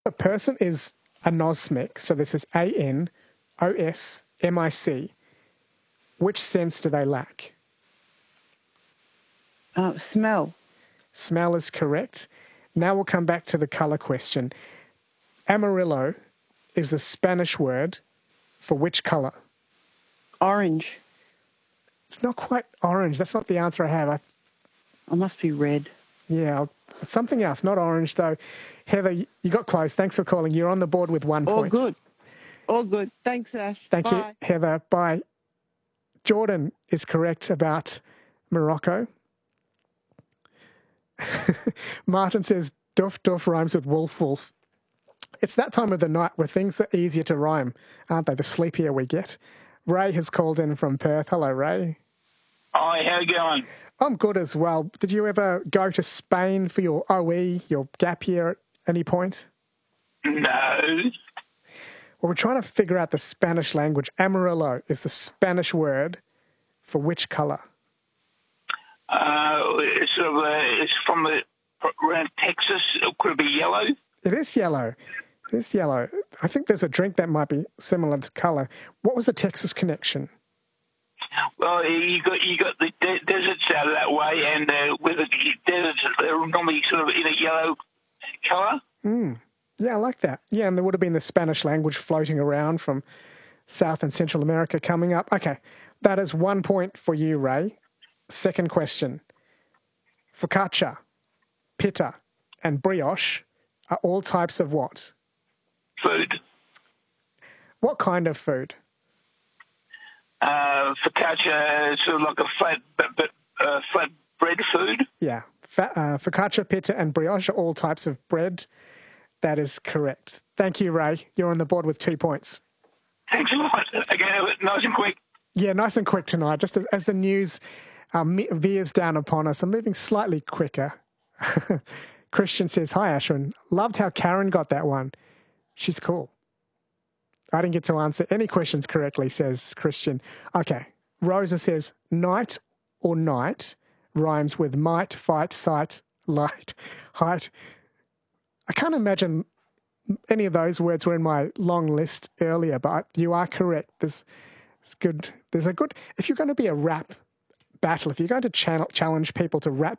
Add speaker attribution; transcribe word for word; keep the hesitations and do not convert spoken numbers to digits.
Speaker 1: A person is anosmic, so this is A N O S M I C. Which sense do they lack?
Speaker 2: Uh, smell.
Speaker 1: Smell is correct. Now we'll come back to the colour question. Amarillo is the Spanish word for which colour?
Speaker 2: Orange.
Speaker 1: It's not quite orange. That's not the answer I have. I,
Speaker 2: I must be red.
Speaker 1: yeah, it's something else, not orange though. Heather, you got close. Thanks for calling. You're on the board with one
Speaker 2: All
Speaker 1: point.
Speaker 2: good. All good. Thanks, Ash.
Speaker 1: Thank
Speaker 2: Bye.
Speaker 1: you, Heather. Bye. Jordan is correct about Morocco. Martin says, doof doof rhymes with wolf wolf. It's that time of the night where things are easier to rhyme, aren't they? The sleepier we get. Ray has called in from Perth. Hello, Ray.
Speaker 3: Hi, how you going?
Speaker 1: I'm good as well. Did you ever go to Spain for your O E, your gap year at any point?
Speaker 3: No.
Speaker 1: Well, we're trying to figure out the Spanish language. Amarillo is the Spanish word for which colour?
Speaker 3: Uh, it's sort of uh, it's from the, around Texas. Could it be yellow?
Speaker 1: It is yellow. It is yellow. I think there's a drink that might be similar to colour. What was the Texas connection?
Speaker 3: Well, you got you got the de- deserts out of that way, and uh, with the deserts, they're normally sort of in a yellow colour.
Speaker 1: Mm. Yeah, I like that. Yeah, and there would have been the Spanish language floating around from South and Central America coming up. Okay, that is one point for you, Ray. Second question. Focaccia, pita, and brioche are all types of what?
Speaker 3: Food.
Speaker 1: What kind of food?
Speaker 3: Uh, focaccia is sort of like a flat, but, but uh, flat bread food.
Speaker 1: Yeah, Fa- uh, focaccia, pita, and brioche are all types of bread. That is correct. Thank you, Ray. You're on the board with two points.
Speaker 3: Thanks a lot. Again, nice and quick.
Speaker 1: Yeah, nice and quick tonight. Just as, as the news um, veers down upon us, I'm moving slightly quicker. Christian says, hi, Ashwin. Loved how Karen got that one. She's cool. I didn't get to answer any questions correctly, says Christian. Okay. Rosa says, night or night rhymes with might, fight, sight, light, height. I can't imagine any of those words were in my long list earlier, but you are correct. There's, there's good. There's a good. If you're going to be a rap battle, if you're going to channel, challenge people to rap